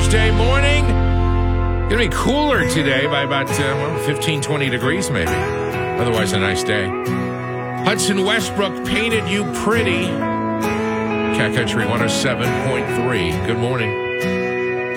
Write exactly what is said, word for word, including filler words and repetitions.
Thursday morning. Going to be cooler today by about uh, well, fifteen, twenty degrees maybe. Otherwise, a nice day. Hudson Westbrook painted you pretty. Cat Country one oh seven point three. Good morning.